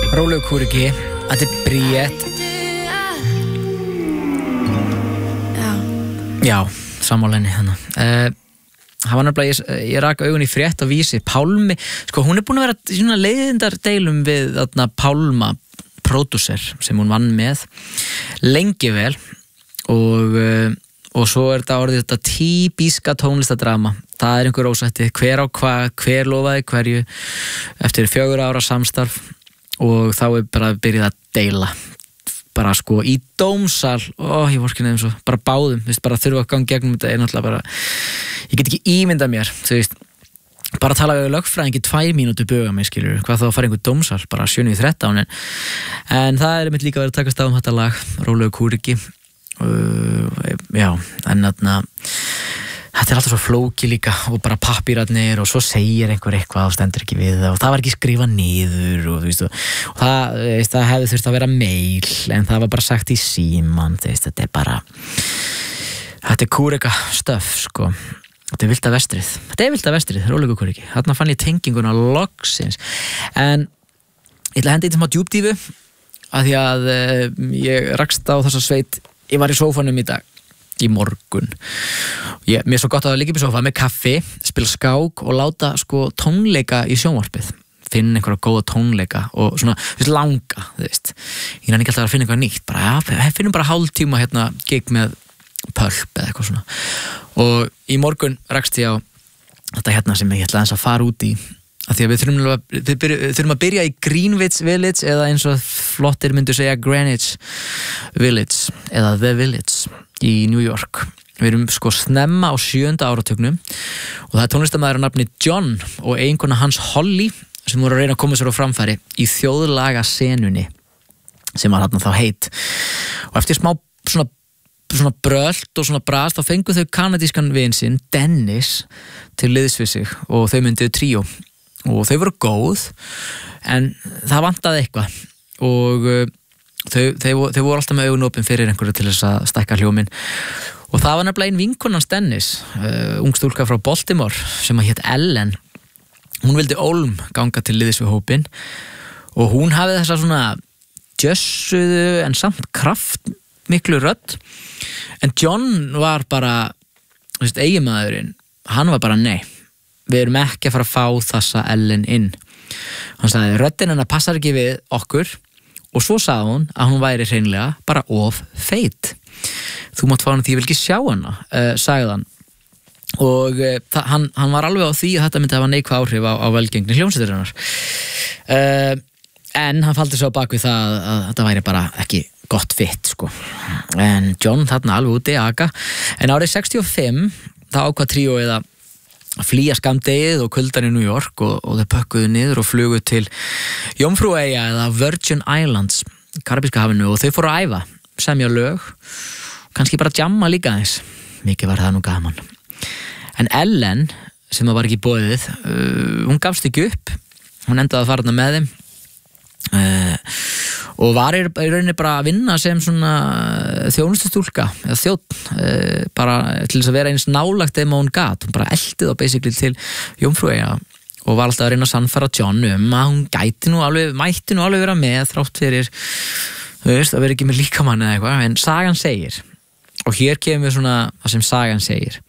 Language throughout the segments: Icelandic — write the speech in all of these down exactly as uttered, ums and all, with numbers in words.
Rólegur kúriki, þetta er Bríett. Já. Já, sammálenni hérna. Uh, það var nefnilega, ég, ég rak augun í frétt og vísi, Pálmi, sko hún er búin að vera svona leiðindar deilum við þarna Pálma, pródúser, sem hún vann með lengi vel og, uh, og svo er þetta orðið þetta típíska tónlistadrama. Það er einhver ósætti, hver á hvað, hver lofaði hverju eftir fjögur ára samstarf og þá er bara byrjað að deila bara sko í dómsal ó, ég vorki nefnum svo, bara báðum þú veist, bara þurfa að ganga gegnum þetta er náttúrulega bara ég get ekki ímyndað mér, þú veist bara að tala við lögfræðingi tvær mínútur buga mig, skilur, hvað þá að fara einhver dómsal bara sjö níu þrettán en, en það er mitt líka verið að takast á um þetta lag Rólegur kúriki uh, já, en þarna þetta er alltaf svo flóki líka og bara pappírarnir og svo segir einhver eitthvað og stendur ekki við það og það var ekki skrifað niður og, veist, og, og það, veist, það hefði þurft að vera mail en það var bara sagt í síman veist, þetta er bara þetta er kúrika stöf sko. Þetta er vilda vestrið þetta er vilda vestrið, Rólegur kúriki þarna fann ég tenginguna loksins en ég ætla að henda í þessum á djúpdífu að því að uh, ég rakst á þessa sveit ég var í sófanum í dag í morgun ég, mér er svo gott að liggja upp í sófa með kaffi spila skák og láta sko tónleika í sjónvarpið finna einhverja góða tónleika og svona þú veist, langa þú veist. Ég næði ekki alltaf að finna eitthvað nýtt bara, ja, finnum bara hálftíma hérna gig með pölp eða eitthvað svona og í morgun rakst ég á þetta hérna sem ég ætla aðeins að fara út í af því að við þurfum að, við byrja, þurfum að byrja í Greenwich Village eða eins og flottir myndu segja Greenwich Village eða The Village í New York. Við erum sko snemma á sjöunda áratugnum og það er tónlistarmaður að nafni John og eiginkona hans Holly sem voru að reyna að koma sér á framfæri í þjóðlaga senunni sem var þarna þá heit og eftir smá svona, svona brölt og svona brast þá fengu þau kanadískan vin sinn Dennis til liðs við sig og þau mynduðu tríó og þau voru góð en það vantaði eitthvað og uh, þau, þau, þau voru alltaf með augun opin fyrir einhverju til þess að stækka hljóminn og það var nefnilega ein vinkonans Dennis uh, ung stúlka frá Baltimore sem að hét Ellen hún vildi ólm ganga til liðs við hópinn og hún hafði þessa svona jössuðu en samt kraftmiklu rödd en John var bara þú veist, eiginmaðurinn hann var bara nei við erum ekki að fara að fá þessa Ellen inn hann sagði röddin hennar passar ekki við okkur og svo sagði hún að hún væri hreinlega bara of feit þú mátt fá hana því ég vil ekki sjá hana uh, sagði hann og uh, hann, hann var alveg á því að þetta myndi hafa neikvæð áhrif á, á velgengni hljómsveitarinnar uh, en hann faldi svo á bak við það að, að þetta væri bara ekki gott fit sko. En John þarna alveg úti aga en árið sextíu og fimm þá ákvað tríóið að flýja skammdegið og kuldan í New York og, og þeir pökkuðu niður og flugu til Jómfrúeyja eða Virgin Islands Karabíska hafinu og þau fóru að æfa semja lög kannski bara jamma líka eins mikið var það nú gaman en Ellen sem það var ekki boðið uh, hún gafst ekki upp hún endaði að fara með þeim uh, og var í rauninni bara að vinna sem svona þjónustustúlka eða þjónn uh, bara til þess að vera eins nálagt þeim að hún gat hún bara eltið á basically til Jómfrúeyja og var alltaf að reyna að sannfæra John um að hún gæti nú alveg mætti nú alveg vera með þrátt fyrir þú veist að vera ekki með líkamann eða eitthvað en sagan segir og hér kemur svona það sem sagan segir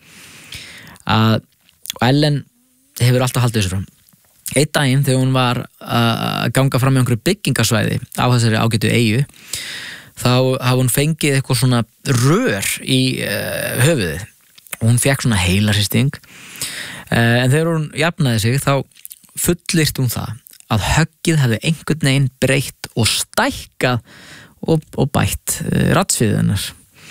að Ellen hefur alltaf haldið þessu fram einn daginn þegar hún var að ganga fram með einhverju byggingasvæði á þessari ágætu eyju þá hafði hún fengið eitthvað svona rör í uh, höfuðið og hún fekk svona heilarhristing uh, en þegar hún jafnaði sig þá fullyrt hún það að höggið hefði einhvern veginn breytt og stækkað og, og bætt uh, radsviðið hennar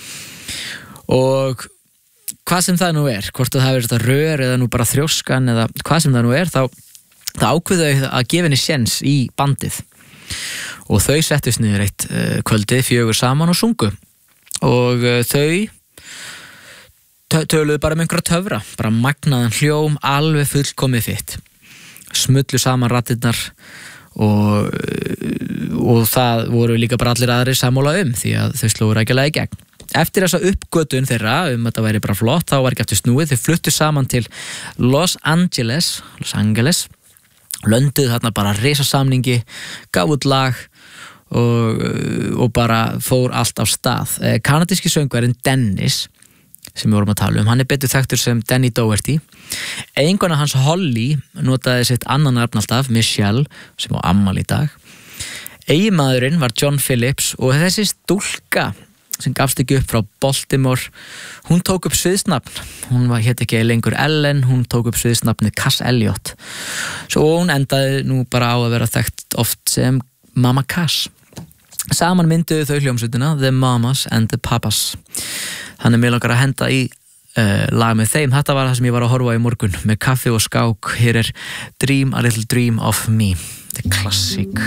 og hvað sem það nú er hvort það hafi verið þetta rör eða nú bara þrjóskan eða hvað sem það nú er þá það ákveðu að gefa henni séns í bandið og þau settust niður eitt uh, kvöldið fjögur saman og sungu og uh, þau töluðu bara um einhverja töfra bara magnaðan hljóm, alveg fullkomið fitt smullu saman raddirnar og, og það voru líka bara allir aðrir sammála um því að þau slógu rækilega í gegn eftir þessa uppgötun þeirra um að þetta væri bara flott þá var ekki eftir snúið, þau fluttu saman til Los Angeles Los Angeles lönduðu þarna bara risasamningi, gaf út lag og, og bara fór allt á stað. Kanadíski söngvarinn Dennis, sem við vorum að tala um, hann er betur þekktur sem Danny Doherty. Eiginkona hans Holly notaði sitt annan nafn alltaf, Michelle, sem á afmæli í dag. Eiginmaðurinn var John Phillips og þessi stúlka sem gafst ekki upp frá Baltimore, hún tók upp sviðsnafn. Hún var hétt ekki lengur Ellen, hún tók upp sviðsnafnið Cass Elliot. Svo hún endaði nú bara á að vera þekkt oft sem Mama Cass. Saman mynduðu þau hljómsveitina The Mamas and the Papas. Þannig mig langar að henda í uh, lag með þeim. Þetta var það sem ég var að horfa í morgun með kaffi og skák. Hér er Dream a Little Dream of Me. Þetta er klassík.